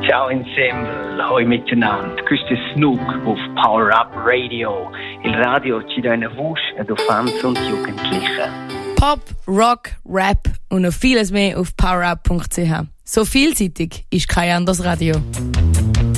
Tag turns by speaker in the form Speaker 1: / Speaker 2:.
Speaker 1: Ciao Ensemble, hoi miteinander. Questo è Snook auf Power Up Radio. Il radio ci dà una voce ad Fans und Jugendliche.
Speaker 2: Pop, Rock, Rap und noch vieles mehr auf powerup.ch. So vielseitig ist kein anderes Radio.